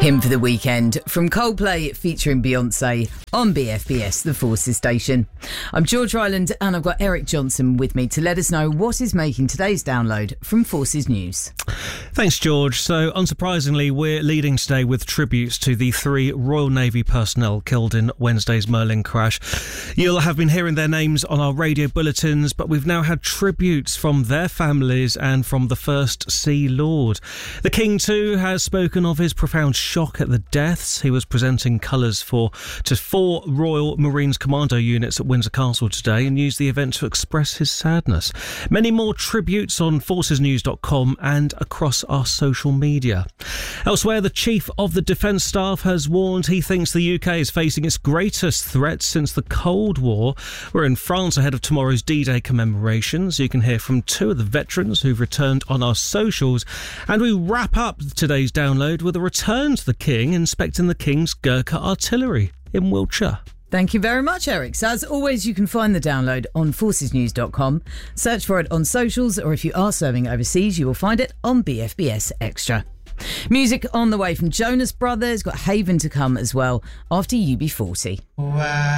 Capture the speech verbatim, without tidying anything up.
Him for the Weekend from Coldplay featuring Beyonce on B F B S, the Forces station. I'm George Ryland and I've got Eric Johnson with me to let us know what is making today's download from Forces News. Thanks, George. So, unsurprisingly, we're leading today with tributes to the three Royal Navy personnel killed in Wednesday's Merlin crash. You'll have been hearing their names on our radio bulletins, but we've now had tributes from their families and from the First Sea Lord. The King, too, has spoken of his profound shock at the deaths. He was presenting colours for to four Royal Marines Commando units at Windsor Castle today and used the event to express his sadness. Many more tributes on forces news dot com and across our social media. Elsewhere, the Chief of the Defence Staff has warned he thinks the U K is facing its greatest threat since the Cold War. We're in France ahead of tomorrow's D-Day commemorations. You can hear from two of the veterans who've returned on our socials. And we wrap up today's download with a return to the King inspecting the King's Gurkha artillery in Wiltshire. Thank you very much, Eric. So as always, you can find the download on forces news dot com. Search for it on socials, or if you are serving overseas, you will find it on B F B S Extra. Music on the way from Jonas Brothers, got Haven to come as well after U B forty. Wow.